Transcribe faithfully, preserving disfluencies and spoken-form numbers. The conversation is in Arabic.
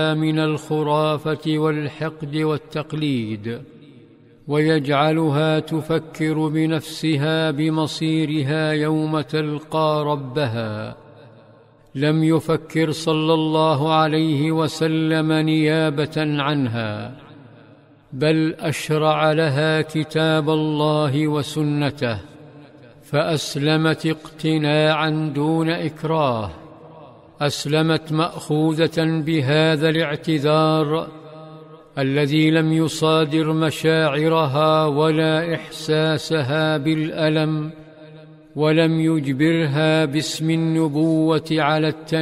من الخرافة والحقد والتقليد، ويجعلها تفكر بنفسها بمصيرها يوم تلقى ربها. لم يفكر صلى الله عليه وسلم نيابة عنها، بل أشرع لها كتاب الله وسنته، فأسلمت اقتناعا دون إكراه، أسلمت مأخوذة بهذا الاعتذار الذي لم يصادر مشاعرها ولا إحساسها بالألم، ولم يجبرها باسم النبوة على التنفيذ